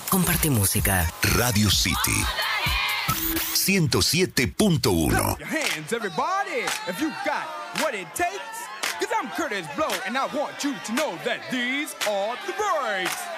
comparte música. Radio City 107.1. Your hands, everybody, if you got what it takes. Cause I'm Curtis Blow, and I want you to know that these are the breaks.